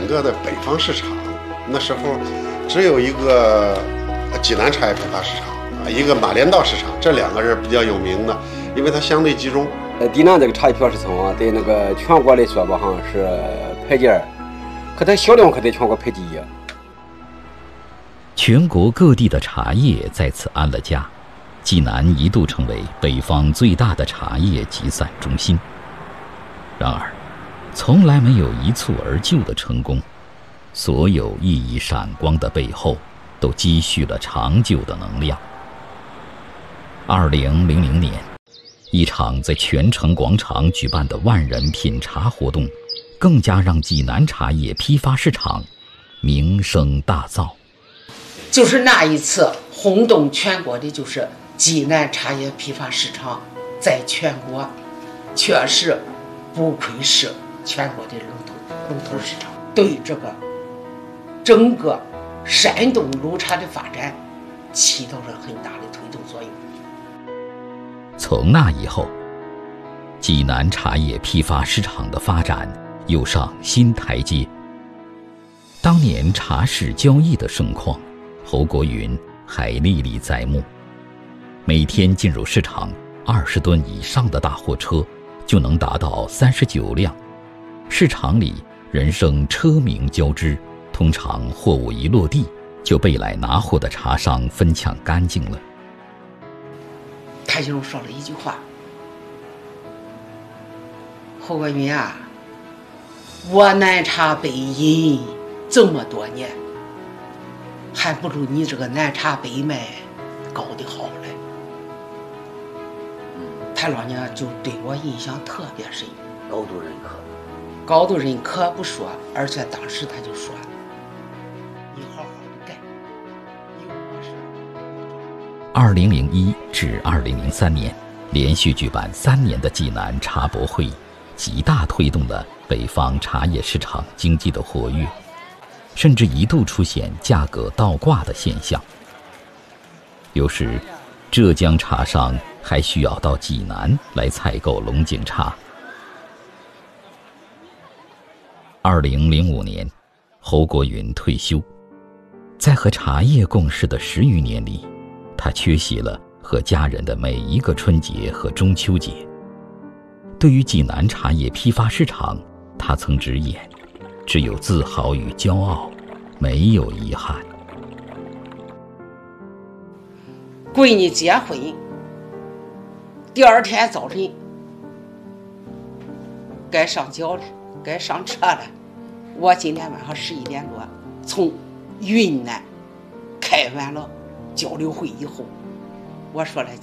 整个的北方市场，那时候只有一个济南茶叶批发市场啊，一个马连道市场，这2个是比较有名的，因为它相对集中。 济南这个茶叶批发市场啊，在那个全国来说吧，好像是排第2，可它销量可在全国排第1。 全国各地的茶叶在此安了家，济南一度成为北方最大的茶叶集散中心。然而，从来没有一蹴而就的成功，所有熠熠闪光的背后，都积蓄了长久的能量。2000年，一场在泉城广场举办的万人品茶活动，更加让济南茶叶批发市场名声大噪。 就是那一次轰动全国的，就是济南茶叶批发市场在全国确实不愧是全国的龙头市场，对这个整个山东鲁茶的发展起到了很大的推动作用。 从那以后，济南茶叶批发市场的发展又上新台阶。当年茶市交易的盛况，侯国云还历历在目。每天进入市场20吨以上的大货车就能达到39辆，市场里人声车鸣交织，通常货物一落地就被来拿货的茶商分抢干净了。 他就说了一句话：“侯国云啊，我南茶北饮这么多年，还不如你这个南茶北卖搞得好嘞。”他老娘就对我印象特别深， 高度认可。 高度认可不说，而且当时他就说：“你好好的干，有我事。 ”2001至2003年，连续举办3年的济南茶博会，极大推动了北方茶叶市场经济的活跃，甚至一度出现价格倒挂的现象。有时，浙江茶商还需要到济南来采购龙井茶。2005年，侯国云退休，在和茶叶共事的10余年里，他缺席了和家人的每一个春节和中秋节。对于济南茶叶批发市场，他曾直言，只有自豪与骄傲，没有遗憾。 闺女结婚，第2天早晨该上轿了，该上车了。我今天晚上11点多从云南开完了交流会以后，我说了，